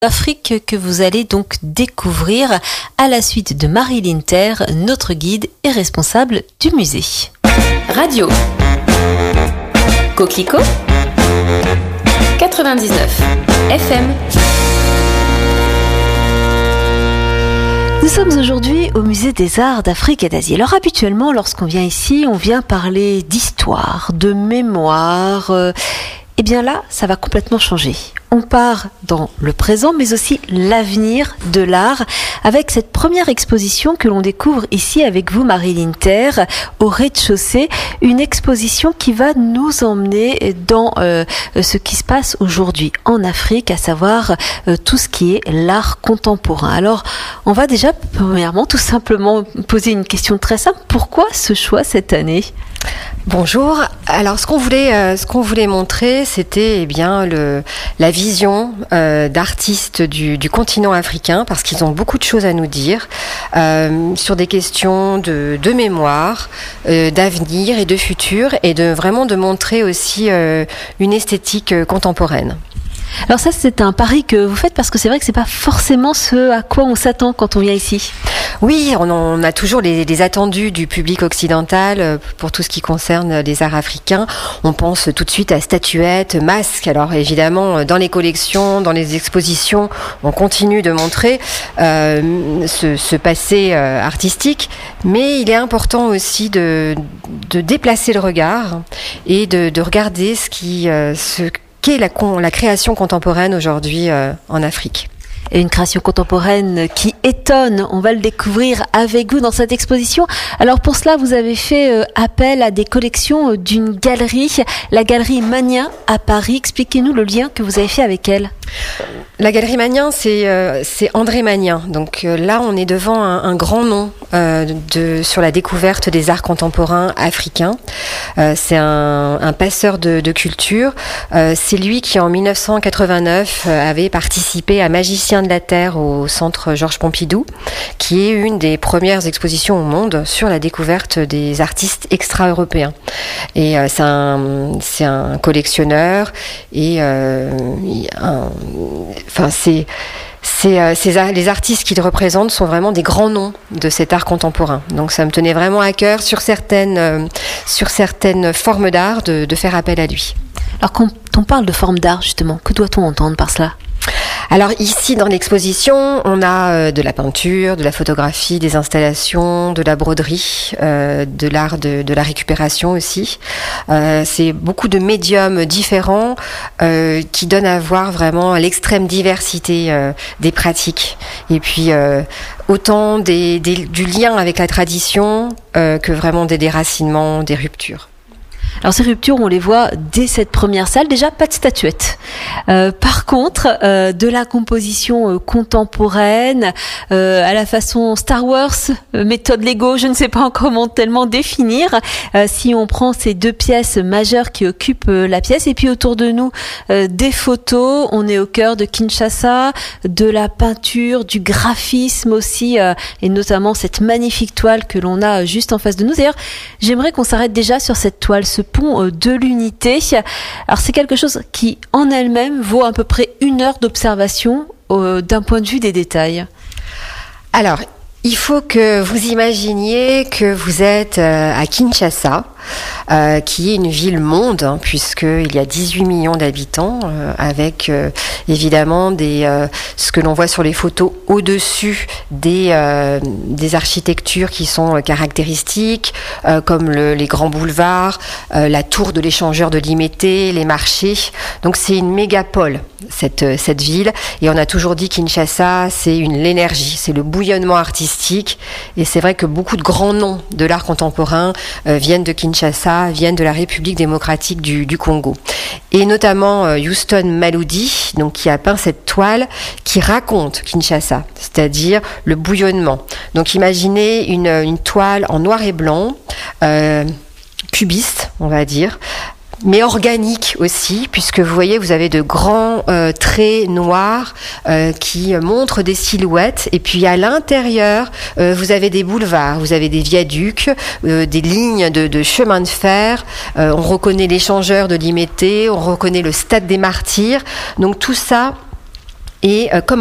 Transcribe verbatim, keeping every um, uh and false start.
Afrique que vous allez donc découvrir à la suite de Marie Linter, notre guide et responsable du musée. Radio Coquelicot quatre-vingt-dix-neuf F M. Nous sommes aujourd'hui au Musée des Arts d'Afrique et d'Asie. Alors habituellement, lorsqu'on vient ici, on vient parler d'histoire, de mémoire. Euh, eh bien là, ça va complètement changer. On part dans le présent, mais aussi l'avenir de l'art, avec cette première exposition que l'on découvre ici avec vous, Marie Linter, au rez-de-chaussée. Une exposition qui va nous emmener dans euh, ce qui se passe aujourd'hui en Afrique, à savoir euh, tout ce qui est l'art contemporain. Alors, on va déjà, premièrement, tout simplement poser une question très simple. Pourquoi ce choix cette année ? Bonjour. Alors, ce qu'on voulait, euh, ce qu'on voulait montrer, c'était eh bien le la vision euh, d'artistes du, du continent africain, parce qu'ils ont beaucoup de choses à nous dire euh, sur des questions de, de mémoire, euh, d'avenir et de futur, et de vraiment de montrer aussi euh, une esthétique euh, contemporaine. Alors ça, c'est un pari que vous faites, parce que c'est vrai que c'est pas forcément ce à quoi on s'attend quand on vient ici. Oui, on, on a toujours les, les attendus du public occidental pour tout ce qui concerne les arts africains. On pense tout de suite à statuettes, masques. Alors évidemment, dans les collections, dans les expositions, on continue de montrer euh, ce, ce passé euh, artistique, mais il est important aussi de, de déplacer le regard et de, de regarder ce qui euh, ce qu'est la, la création contemporaine aujourd'hui euh, en Afrique. Et une création contemporaine qui étonne, on va le découvrir avec vous dans cette exposition. Alors pour cela, vous avez fait euh, appel à des collections euh, d'une galerie, la galerie Magnien à Paris. Expliquez-nous le lien que vous avez fait avec elle. La galerie Magnien, c'est euh, c'est André Magnien. Donc euh, là, on est devant un, un grand nom euh, de sur la découverte des arts contemporains africains. Euh, c'est un, un passeur de, de culture. Euh, c'est lui qui, en dix-neuf cent quatre-vingt-neuf, euh, avait participé à Magicien de la Terre au Centre Georges Pompidou, qui est une des premières expositions au monde sur la découverte des artistes extra-européens. Et euh, c'est un c'est un collectionneur et euh, un Enfin, c'est, c'est, euh, c'est, les artistes qu'il représente sont vraiment des grands noms de cet art contemporain. Donc, ça me tenait vraiment à cœur sur certaines, euh, sur certaines formes d'art de, de faire appel à lui. Alors, quand on parle de formes d'art, justement, que doit-on entendre par cela ? Alors ici dans l'exposition, on a euh, de la peinture, de la photographie, des installations, de la broderie, euh, de l'art de, de la récupération aussi. Euh, c'est beaucoup de médiums différents euh, qui donnent à voir vraiment l'extrême diversité euh, des pratiques. Et puis euh, autant des, des, du lien avec la tradition euh, que vraiment des déracinements, des ruptures. Alors ces ruptures, on les voit dès cette première salle. Déjà, pas de statuettes. Euh, par contre, euh, de la composition euh, contemporaine, euh, à la façon Star Wars, euh, méthode Lego, je ne sais pas encore comment tellement définir. Euh, si on prend ces deux pièces majeures qui occupent euh, la pièce, et puis autour de nous, euh, des photos. On est au cœur de Kinshasa, de la peinture, du graphisme aussi, euh, et notamment cette magnifique toile que l'on a juste en face de nous. D'ailleurs, j'aimerais qu'on s'arrête déjà sur cette toile, ce pont de l'unité. Alors c'est quelque chose qui en elle-même vaut à peu près une heure d'observation euh, d'un point de vue des détails. Alors, il faut que vous imaginiez que vous êtes euh, à Kinshasa, euh, qui est une ville-monde, hein, puisqu'il y a dix-huit millions d'habitants, euh, avec euh, évidemment des, euh, ce que l'on voit sur les photos au-dessus des, euh, des architectures qui sont euh, caractéristiques, euh, comme le, les grands boulevards, euh, la tour de l'échangeur de Limété, les marchés. Donc c'est une mégapole, cette, cette ville. Et on a toujours dit Kinshasa, c'est une, l'énergie, c'est le bouillonnement artistique. Et c'est vrai que beaucoup de grands noms de l'art contemporain euh, viennent de Kinshasa, viennent de la République démocratique du, du Congo. Et notamment euh, Houston Maloudi, donc qui a peint cette toile qui raconte Kinshasa, c'est-à-dire le bouillonnement. Donc imaginez une, une toile en noir et blanc, euh, cubiste, on va dire, mais organique aussi, puisque vous voyez, vous avez de grands euh, traits noirs euh, qui montrent des silhouettes, et puis à l'intérieur, euh, vous avez des boulevards, vous avez des viaducs, euh, des lignes de, de chemin de fer, euh, on reconnaît l'échangeur de Limété, on reconnaît le stade des Martyrs, donc tout ça Et euh, comme